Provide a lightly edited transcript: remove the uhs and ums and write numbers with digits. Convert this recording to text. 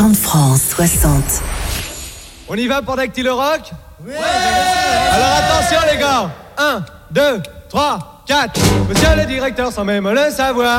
chants de France 60. On y va pour Dactylo Rock ? Oui. Alors attention les gars. 1, 2, 3, 4. Monsieur le directeur sans même le savoir.